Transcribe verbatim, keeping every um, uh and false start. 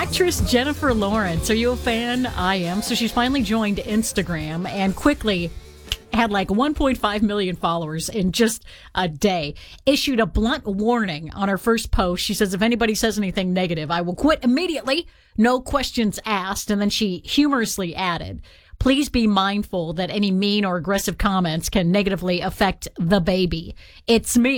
Actress Jennifer Lawrence. Are you a fan? I am. So she's finally joined Instagram and quickly had like one point five million followers in just a day. Issued a blunt warning on her first post. She says, if anybody says anything negative, I will quit immediately. No questions asked. And then she humorously added, please be mindful that any mean or aggressive comments can negatively affect the baby. It's me.